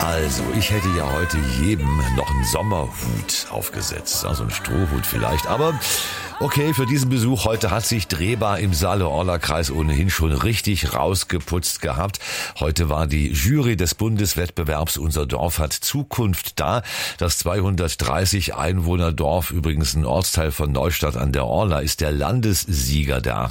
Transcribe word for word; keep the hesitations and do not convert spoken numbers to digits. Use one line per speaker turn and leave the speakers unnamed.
Also, ich hätte ja heute jedem noch einen Sommerhut aufgesetzt, also einen Strohhut vielleicht, aber okay, für diesen Besuch heute hat sich Drehbar im Saale-Orla-Kreis ohnehin schon richtig rausgeputzt gehabt. Heute war die Jury des Bundeswettbewerbs Unser Dorf hat Zukunft da. Das zweihundertdreißig Einwohner Dorf, übrigens ein Ortsteil von Neustadt an der Orla, ist der Landessieger der